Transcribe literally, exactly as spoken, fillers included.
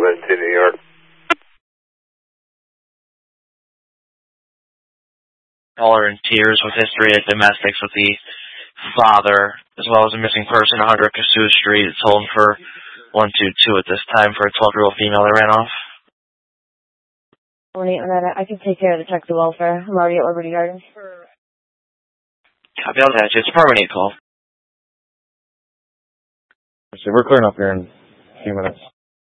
into New York. Caller in tears with history of domestics with the father, as well as a missing person, one hundred Kossuth Street. It's holding for one two two at this time for a twelve-year-old female that ran off. I can take care of the check to welfare. I'm already at Liberty Gardens. Copy all that. It's Department eight call. So we're clearing up here in a few minutes.